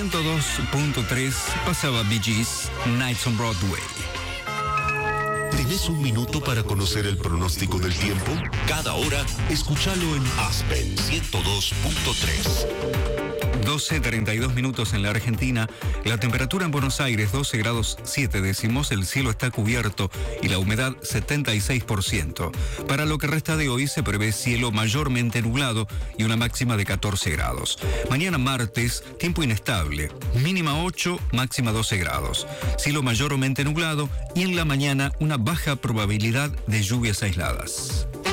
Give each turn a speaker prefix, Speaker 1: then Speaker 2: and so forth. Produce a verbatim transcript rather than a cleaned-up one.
Speaker 1: ciento dos punto tres pasaba Bee Gees, Nights on Broadway.
Speaker 2: ¿Tenés un minuto para conocer el pronóstico del tiempo? Cada hora, escúchalo en Aspen ciento dos punto tres.
Speaker 1: doce treinta y dos minutos en la Argentina. La temperatura en Buenos Aires doce grados siete décimos. El cielo está cubierto y la humedad setenta y seis por ciento. Para lo que resta de hoy se prevé cielo mayormente nublado y una máxima de catorce grados. Mañana martes, tiempo inestable. Mínima ocho, máxima doce grados. Cielo mayormente nublado y en la mañana una baja probabilidad de lluvias aisladas.